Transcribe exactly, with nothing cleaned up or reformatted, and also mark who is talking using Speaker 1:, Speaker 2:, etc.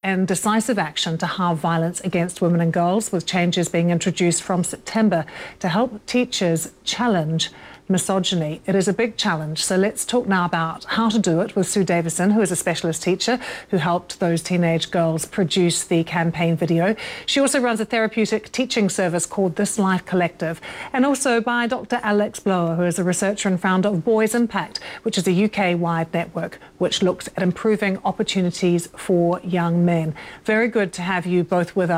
Speaker 1: and decisive action to halve violence against women and girls, with changes being introduced from September to help teachers challenge misogyny. It is a big challenge, so let's talk now about how to do it with Sue Davison, who is a specialist teacher who helped those teenage girls produce the campaign video. She also runs a therapeutic teaching service called This Life Collective, and also by Doctor Alex Blower, who is a researcher and founder of Boys Impact, which is a U K-wide network which looks at improving opportunities for young men. Very good to have you both with us.